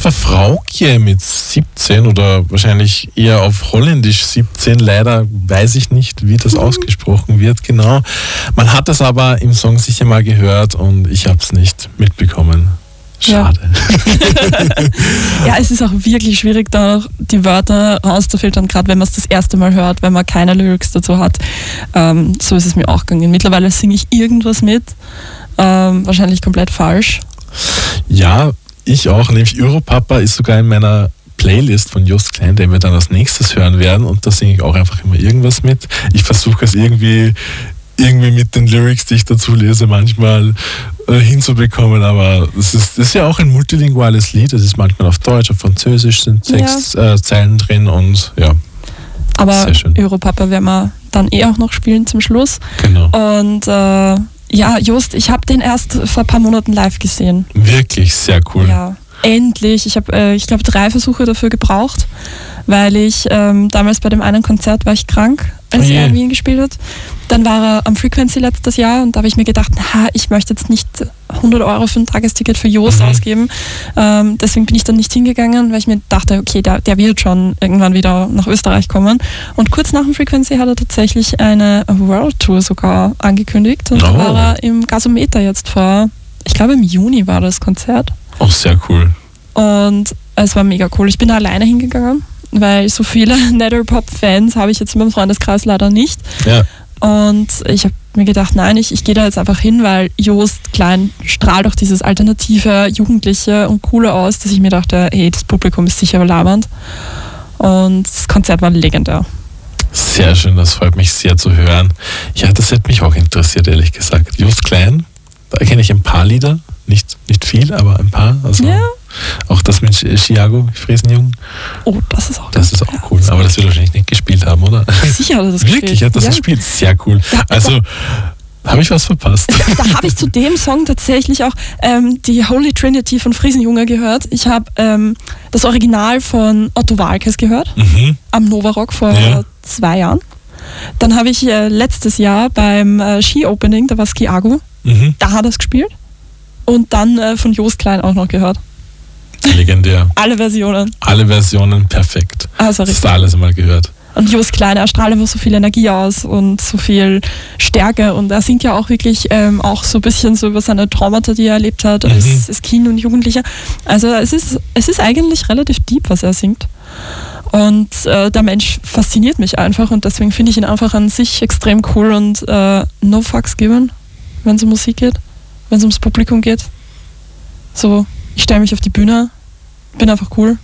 Das war Fraukje mit 17 oder wahrscheinlich eher auf Holländisch 17. Leider weiß ich nicht, wie das ausgesprochen wird, genau. Man hat das aber im Song sicher mal gehört und ich habe es nicht mitbekommen. Schade. Ja, es ist auch wirklich schwierig, da die Wörter rauszufiltern, gerade wenn man es das erste Mal hört, wenn man keine Lyrics dazu hat. So ist es mir auch gegangen. Mittlerweile singe ich irgendwas mit, wahrscheinlich komplett falsch. Ja, ich auch, nämlich Europapa ist sogar in meiner Playlist von Just Klein, den wir dann als nächstes hören werden, und da singe ich auch einfach immer irgendwas mit. Ich versuche es irgendwie mit den Lyrics, die ich dazu lese, manchmal hinzubekommen, aber das ist ja auch ein multilinguales Lied, es ist manchmal auf Deutsch, auf Französisch sind 6 Zeilen drin und ja. Aber Europapa werden wir dann auch noch spielen zum Schluss. Genau. Und ja, Just, ich habe den erst vor ein paar Monaten live gesehen. Wirklich, sehr cool. Ja, endlich. Ich habe, ich glaube, 3 Versuche dafür gebraucht, weil ich damals bei dem einen Konzert war ich krank, als er in Wien gespielt hat. Dann war er am Frequency letztes Jahr und da habe ich mir gedacht, ich möchte jetzt nicht 100 € für ein Tagesticket für Just ausgeben. Deswegen bin ich dann nicht hingegangen, weil ich mir dachte, okay, der wird schon irgendwann wieder nach Österreich kommen. Und kurz nach dem Frequency hat er tatsächlich eine World Tour sogar angekündigt. Und da war er im Gasometer jetzt ich glaube im Juni war das Konzert. Auch sehr cool. Und es war mega cool. Ich bin da alleine hingegangen, weil so viele Netherpop-Fans habe ich jetzt in meinem Freundeskreis leider nicht. Ja. Und ich habe mir gedacht, nein, ich gehe da jetzt einfach hin, weil Just Klein strahlt auch dieses alternative, jugendliche und coole aus, dass ich mir dachte, hey, das Publikum ist sicher labernd. Und das Konzert war legendär. Sehr schön, das freut mich sehr zu hören. Ja, das hätte mich auch interessiert, ehrlich gesagt. Just Klein, da kenne ich ein paar Lieder, nicht viel, aber ein paar. Also ja. Auch das mit Chiago, Friesenjung. Oh, das ist auch cool. Aber das wird wahrscheinlich nicht gespielt haben, oder? Sicher hat er das gespielt. Wirklich, hat das gespielt? Sehr cool. Also, habe ich was verpasst? Da habe ich zu dem Song tatsächlich auch die Holy Trinity von Friesenjunge gehört. Ich habe das Original von Otto Waalkes gehört, am Novarock vor 2 Jahren. Dann habe ich letztes Jahr beim Ski-Opening, da war Chiago, da hat er es gespielt. Und dann von Just Klein auch noch gehört. Legendär. Alle Versionen. Alle Versionen, perfekt. Also das hast du alles mal gehört. Und Just Klein, er strahlt einfach so viel Energie aus und so viel Stärke. Und er singt ja auch wirklich auch so ein bisschen so über seine Traumata, die er erlebt hat als Kind und Jugendlicher. Also es ist eigentlich relativ deep, was er singt. Und der Mensch fasziniert mich einfach und deswegen finde ich ihn einfach an sich extrem cool und no fucks given, wenn es um Musik geht, wenn es ums Publikum geht. So, ich stelle mich auf die Bühne, bin einfach cool.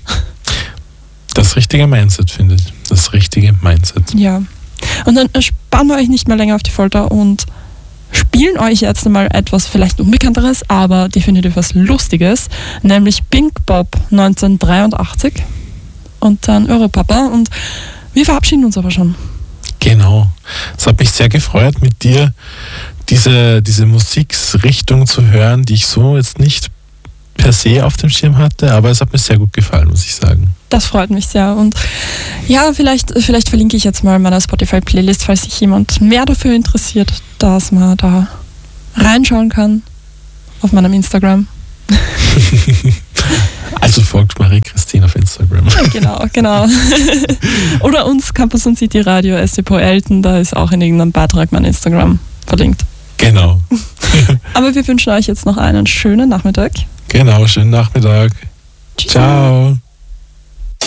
Das richtige Mindset, finde ich. Das richtige Mindset. Ja. Und dann spannen wir euch nicht mehr länger auf die Folter und spielen euch jetzt einmal etwas vielleicht Unbekannteres, aber definitiv was Lustiges, nämlich Pink Bob 1983 und dann Europapa. Und wir verabschieden uns aber schon. Genau. Es hat mich sehr gefreut, mit dir diese Musikrichtung zu hören, die ich so jetzt nicht per se auf dem Schirm hatte, aber es hat mir sehr gut gefallen, muss ich sagen. Das freut mich sehr und ja, vielleicht verlinke ich jetzt mal meine Spotify-Playlist, falls sich jemand mehr dafür interessiert, dass man da reinschauen kann auf meinem Instagram. Also folgt Marie-Christine auf Instagram. Genau. Oder uns Campus und City Radio SCPO Elten, da ist auch in irgendeinem Beitrag mein Instagram verlinkt. Genau. Aber wir wünschen euch jetzt noch einen schönen Nachmittag. Genau, schönen Nachmittag. Tschüss. Ciao.